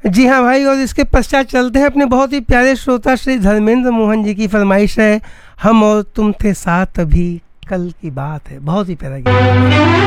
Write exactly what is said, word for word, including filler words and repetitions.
जी हाँ भाई, और इसके पश्चात चलते हैं अपने बहुत ही प्यारे श्रोता श्री धर्मेंद्र मोहन जी की फरमाइश है, हम और तुम थे साथ अभी कल की बात है। बहुत ही प्यारा गीत।